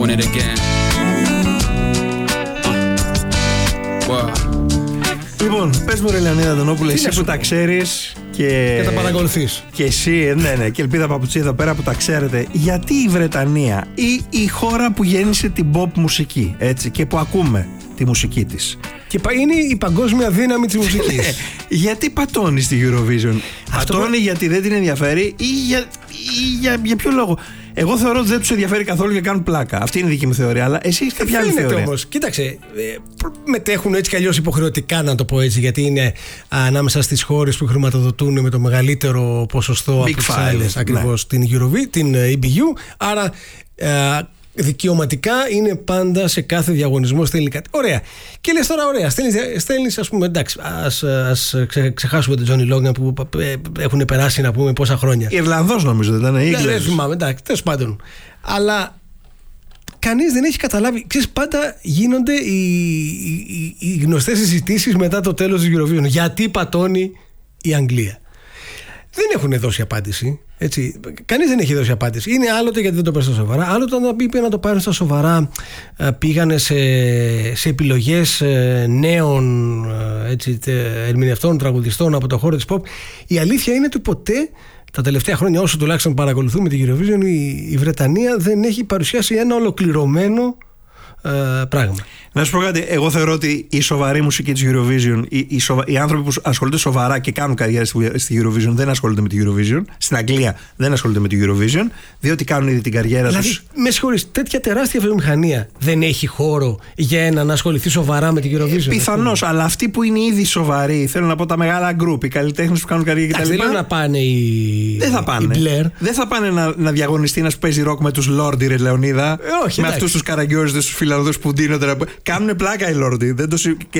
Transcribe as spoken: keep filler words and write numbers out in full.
doing it again. Wow. Λοιπόν, πες μου ρε Λεωνίδα Αντωνόπουλε, εσύ που τα ξέρεις και... και τα παρακολουθείς. Και εσύ, ναι, ναι, και Ελπίδα Παπουτσί εδώ πέρα που τα ξέρετε. Γιατί η Βρετανία ή η χώρα που γέννησε την pop μουσική, έτσι, και που ακούμε τη μουσική της, και είναι η παγκόσμια δύναμη της μουσικής, γιατί πατώνει στη Eurovision? Αυτό Πατώνει που... γιατί δεν την ενδιαφέρει ή για, ή για, για ποιο λόγο? Εγώ θεωρώ ότι δεν τους ενδιαφέρει καθόλου και κάνουν πλάκα. Αυτή είναι η δική μου θεωρία. Αλλά εσύ έχεις κάποια άλλη θεωρία? Όμως, κοίταξε, ε, μετέχουν έτσι κι αλλιώς υποχρεωτικά, να το πω έτσι, γιατί είναι ανάμεσα στις χώρες που χρηματοδοτούν με το μεγαλύτερο ποσοστό από τις άλλες ακριβώς, ναι, την Eurovision, την ι μπι γιου. Άρα ε, δικαιωματικά είναι πάντα σε κάθε διαγωνισμό, στέλνει κάτι. Ωραία. Και λες τώρα, ωραία, στέλνεις, στέλνεις ας πούμε, εντάξει, ας, ας ξεχάσουμε τον Τζόνι Λόγκαν που έχουν περάσει, να πούμε, πόσα χρόνια. Ιρλανδός νομίζω δεν ήταν, ή δεν, δεν θυμάμαι, εντάξει, τέλος πάντων. Αλλά κανείς δεν έχει καταλάβει. Ξέρεις, πάντα γίνονται οι, οι, οι γνωστές συζητήσεις μετά το τέλος της Eurovision. Γιατί πατώνει η Αγγλία? Δεν έχουν δώσει απάντηση. Έτσι. Κανείς δεν έχει δώσει απάντηση. Είναι άλλοτε γιατί δεν το παίρνουν στα σοβαρά, άλλοτε όταν είπε να το πάρουν στα σοβαρά, πήγανε σε, σε επιλογές νέων, έτσι, ερμηνευτών, τραγουδιστών από το χώρο της pop. Η αλήθεια είναι ότι ποτέ, τα τελευταία χρόνια, όσο τουλάχιστον παρακολουθούμε την Eurovision, η, η Βρετανία δεν έχει παρουσιάσει ένα ολοκληρωμένο ε, πράγμα. Να σου πω κάτι, εγώ θεωρώ ότι η σοβαρή μουσική της Eurovision, οι, οι, σοβα... οι άνθρωποι που ασχολούνται σοβαρά και κάνουν καριέρα στη Eurovision δεν ασχολούνται με τη Eurovision. Στην Αγγλία δεν ασχολούνται με τη Eurovision, διότι κάνουν ήδη την καριέρα δηλαδή, τους. Με συγχωρείς, τέτοια τεράστια βιομηχανία δεν έχει χώρο για ένα να ασχοληθεί σοβαρά με την Eurovision? Πιθανώς, αλλά αυτοί που είναι ήδη σοβαροί, θέλω να πω τα μεγάλα γκρουπ, οι καλλιτέχνες που κάνουν καριέρα κτλ. Δεν λέω να πάνε οι. Δεν θα πάνε. Blair. Δεν θα πάνε να, να διαγωνιστεί ένα που παίζει ροκ με τους Lordi, ρε Λεωνίδα. Ε, όχι, με αυτούς τους καραγκιόζιδες, τους φιλανδούς που ντύνονται. Κάνουν πλάκα οι Lordi. Δεν το... και,